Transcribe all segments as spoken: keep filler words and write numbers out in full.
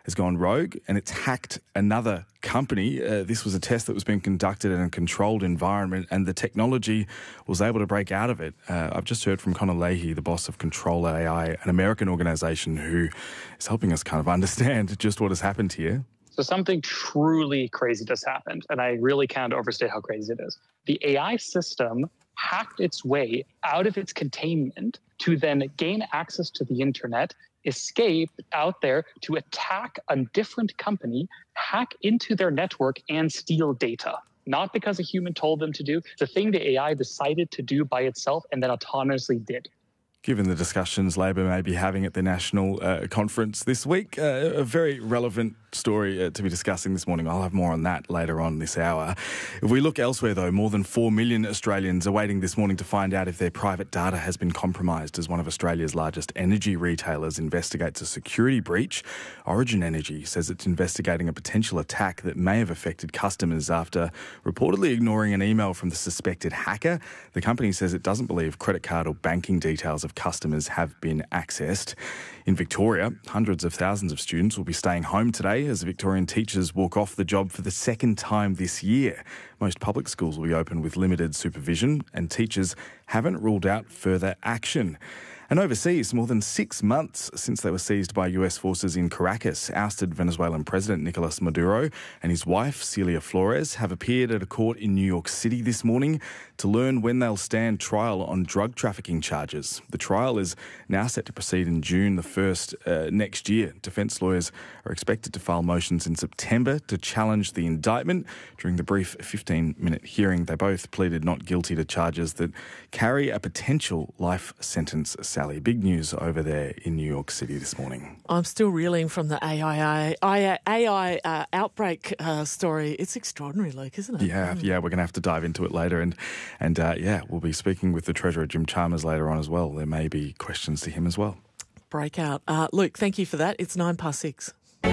has gone rogue and it's hacked another company. Uh, this was a test that was being conducted in a controlled environment and the technology was able to break out of it. Uh, I've just heard from Connor Leahy, the boss of Control A I, an American organisation who is helping us kind of understand just what has happened here. So something truly crazy just happened, and I really can't overstate how crazy it is. The A I system hacked its way out of its containment to then gain access to the internet, escape out there to attack a different company, hack into their network, and steal data. Not because a human told them to do, the thing the A I decided to do by itself and then autonomously did. Given the discussions Labor may be having at their national uh, conference this week, uh, a very relevant story uh, to be discussing this morning. I'll have more on that later on this hour. If we look elsewhere, though, more than four million Australians are waiting this morning to find out if their private data has been compromised as one of Australia's largest energy retailers investigates a security breach. Origin Energy says it's investigating a potential attack that may have affected customers after reportedly ignoring an email from the suspected hacker. The company says it doesn't believe credit card or banking details of customers have been accessed. In Victoria, hundreds of thousands of students will be staying home today as Victorian teachers walk off the job for the second time this year. Most public schools will be open with limited supervision and teachers haven't ruled out further action. And overseas, more than six months since they were seized by U S forces in Caracas, ousted Venezuelan President Nicolas Maduro and his wife, Celia Flores, have appeared at a court in New York City this morning to learn when they'll stand trial on drug trafficking charges. The trial is now set to proceed in June the first uh, next year. Defence lawyers are expected to file motions in September to challenge the indictment. During the brief fifteen-minute hearing, they both pleaded not guilty to charges that carry a potential life sentence. Sally, big news over there in New York City this morning. I'm still reeling from the A I A I uh, outbreak uh, story. It's extraordinary, Luke, isn't it? Yeah, mm. yeah, we're going to have to dive into it later. And, and uh, yeah, we'll be speaking with the Treasurer, Jim Chalmers, later on as well. There may be questions to him as well. Breakout. Uh, Luke, thank you for that. It's nine past six.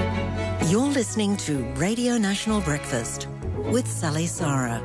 You're listening to Radio National Breakfast with Sally Sarah.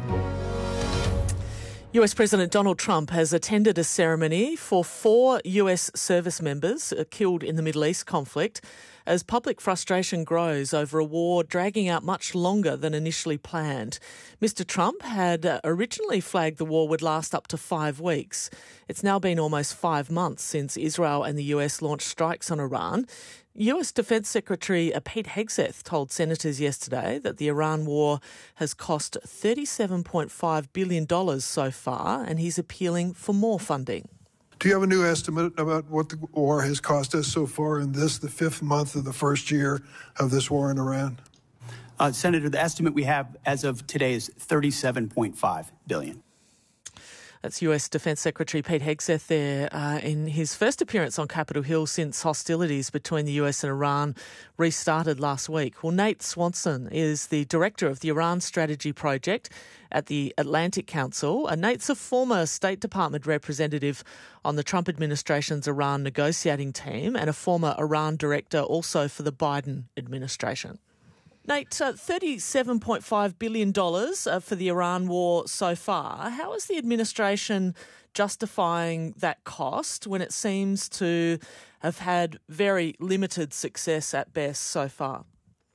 U S President Donald Trump has attended a ceremony for four U S service members killed in the Middle East conflict as public frustration grows over a war dragging out much longer than initially planned. Mister Trump had originally flagged the war would last up to five weeks. It's now been almost five months since Israel and the U S launched strikes on Iran. U S Defence Secretary Pete Hegseth told senators yesterday that the Iran war has cost thirty-seven point five billion dollars so far, and he's appealing for more funding. Do you have a new estimate about what the war has cost us so far in this, the fifth month of the first year of this war in Iran? Uh, Senator, the estimate we have as of today is thirty-seven point five billion dollars. That's U S Defence Secretary Pete Hegseth there uh, in his first appearance on Capitol Hill since hostilities between the U S and Iran restarted last week. Well, Nate Swanson is the director of the Iran Strategy Project at the Atlantic Council. Uh, Nate's a former State Department representative on the Trump administration's Iran negotiating team and a former Iran director also for the Biden administration. Nate, uh, thirty-seven point five billion dollars uh, for the Iran war so far. How is the administration justifying that cost when it seems to have had very limited success at best so far?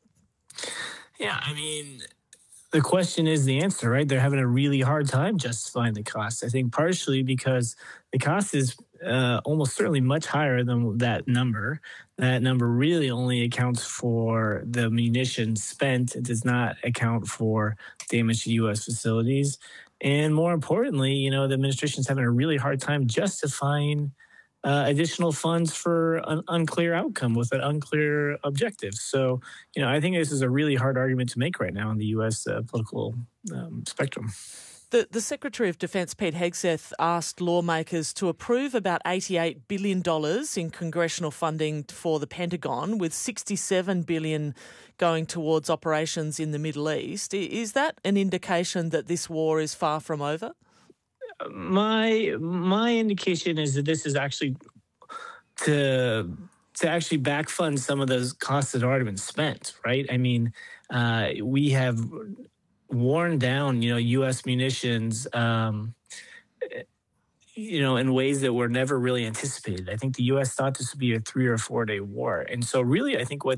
Yeah, I mean, the question is the answer, right? They're having a really hard time justifying the cost. I think partially because the cost is uh, almost certainly much higher than that number. That number really only accounts for the munitions spent. It does not account for damage to U S facilities. And more importantly, you know, the administration's having a really hard time justifying uh, additional funds for an unclear outcome with an unclear objective. So, you know, I think this is a really hard argument to make right now in the U S uh, political um, spectrum. The, the Secretary of Defence, Pete Hegseth, asked lawmakers to approve about eighty-eight billion dollars in congressional funding for the Pentagon, with sixty-seven billion dollars going towards operations in the Middle East. Is that an indication that this war is far from over? My my indication is that this is actually to to actually backfund some of those costs that have already been spent, right? I mean, uh, we have worn down, you know, U S munitions, um, you know, in ways that were never really anticipated. I think the U S thought this would be a three or four day war. And so really, I think what